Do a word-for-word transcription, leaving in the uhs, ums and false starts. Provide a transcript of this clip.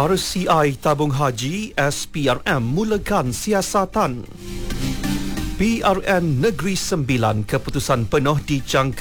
R C I Tabung Haji S P R M mulakan siasatan. P R N Negeri Sembilan keputusan penuh dicangka